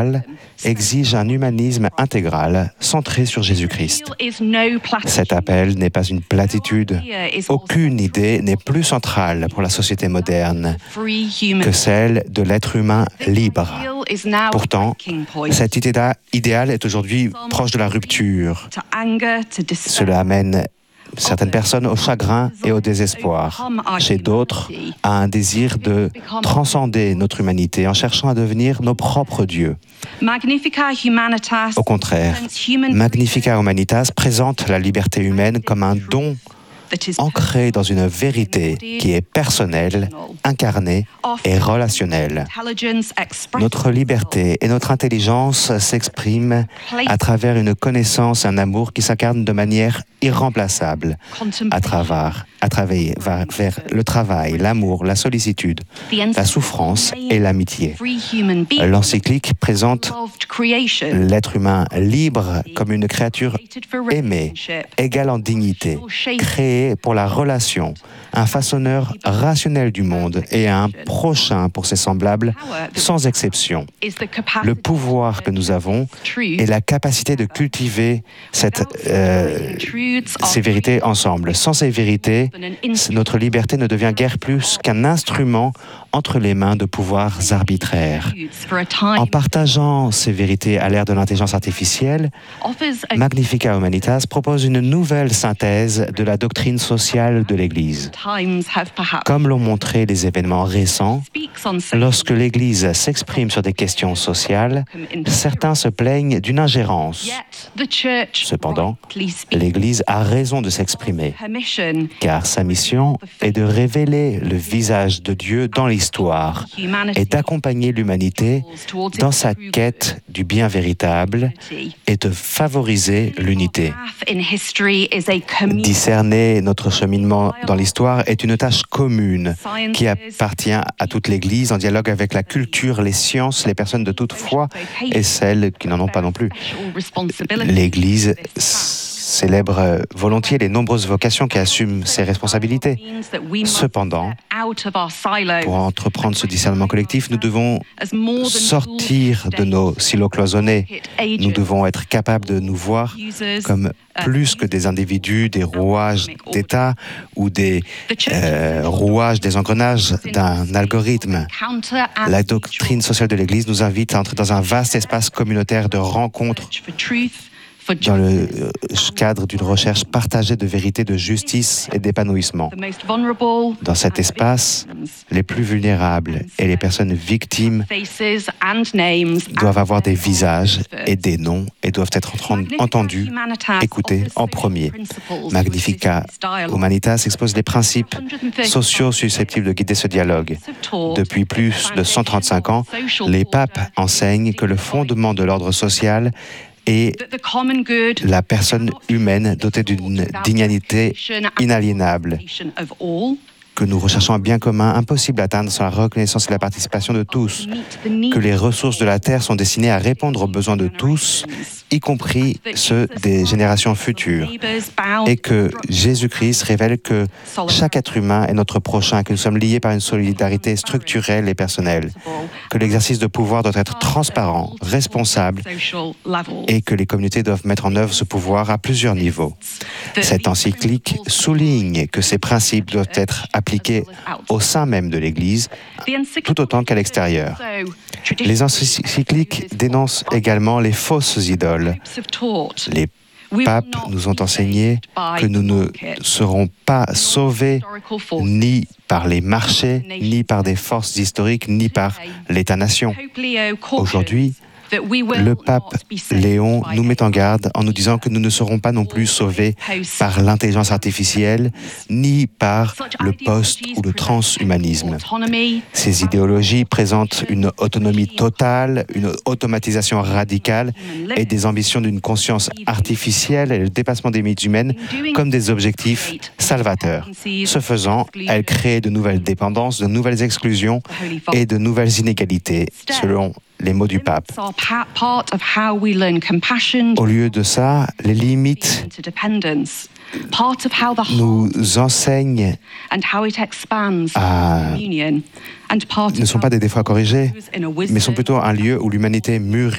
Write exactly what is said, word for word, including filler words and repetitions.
moral exige un humanisme intégral centré sur Jésus-Christ. Cet appel n'est pas une platitude. Aucune idée n'est plus centrale pour la société moderne que celle de l'être humain libre. Pourtant, cet idéal est aujourd'hui proche de la rupture. Cela amène certaines personnes au chagrin et au désespoir. Chez d'autres, à un désir de transcender notre humanité en cherchant à devenir nos propres dieux. Au contraire, Magnificat Humanitas présente la liberté humaine comme un don ancré dans une vérité qui est personnelle, incarnée et relationnelle. Notre liberté et notre intelligence s'expriment à travers une connaissance et un amour qui s'incarnent de manière irremplaçable à travers, à travers vers le travail, l'amour, la sollicitude, la souffrance et l'amitié. L'encyclique présente l'être humain libre comme une créature aimée, égale en dignité, créée pour la relation, un façonneur rationnel du monde et un prochain pour ses semblables, sans exception. Le pouvoir que nous avons est la capacité de cultiver cette, euh, ces vérités ensemble. Sans ces vérités, notre liberté ne devient guère plus qu'un instrument entre les mains de pouvoirs arbitraires. En partageant ces vérités à l'ère de l'intelligence artificielle, Magnificat Humanitas propose une nouvelle synthèse de la doctrine sociale de l'Église. Comme l'ont montré les événements récents, lorsque l'Église s'exprime sur des questions sociales, certains se plaignent d'une ingérence. Cependant, l'Église a raison de s'exprimer, car sa mission est de révéler le visage de Dieu dans l'histoire et d'accompagner l'humanité dans sa quête du bien véritable et de favoriser l'unité. Discerner notre cheminement dans l'histoire est une tâche commune qui appartient à toute l'Église en dialogue avec la culture, les sciences, les personnes de toute foi et celles qui n'en ont pas non plus. L'Église célèbre volontiers les nombreuses vocations qui assument ces responsabilités. Cependant, pour entreprendre ce discernement collectif, nous devons sortir de nos silos cloisonnés. Nous devons être capables de nous voir comme plus que des individus, des rouages d'État ou des euh, rouages, des engrenages d'un algorithme. La doctrine sociale de l'Église nous invite à entrer dans un vaste espace communautaire de rencontres dans le cadre d'une recherche partagée de vérité, de justice et d'épanouissement. Dans cet espace, les plus vulnérables et les personnes victimes doivent avoir des visages et des noms et doivent être entendus, écoutés en premier. Magnificat Humanitas expose les principes sociaux susceptibles de guider ce dialogue. Depuis plus de cent trente-cinq ans, les papes enseignent que le fondement de l'ordre social et la personne humaine dotée d'une dignité inaliénable que nous recherchons un bien commun impossible à atteindre sans la reconnaissance et la participation de tous, que les ressources de la Terre sont destinées à répondre aux besoins de tous, y compris ceux des générations futures, et que Jésus-Christ révèle que chaque être humain est notre prochain, que nous sommes liés par une solidarité structurelle et personnelle, que l'exercice de pouvoir doit être transparent, responsable, et que les communautés doivent mettre en œuvre ce pouvoir à plusieurs niveaux. Cette encyclique souligne que ces principes doivent être appliqués au sein même de l'Église, tout autant qu'à l'extérieur. Les encycliques dénoncent également les fausses idoles. Les papes nous ont enseigné que nous ne serons pas sauvés ni par les marchés, ni par des forces historiques, ni par l'État-nation. Aujourd'hui, le pape Léon nous met en garde en nous disant que nous ne serons pas non plus sauvés par l'intelligence artificielle, ni par le post- ou le transhumanisme. Ces idéologies présentent une autonomie totale, une automatisation radicale et des ambitions d'une conscience artificielle et le dépassement des limites humaines comme des objectifs salvateurs. Ce faisant, elles créent de nouvelles dépendances, de nouvelles exclusions et de nouvelles inégalités, selon les mots du pape. Au lieu de ça, les limites nous enseignent à... ne sont pas des défauts à corriger, mais sont plutôt un lieu où l'humanité mûrit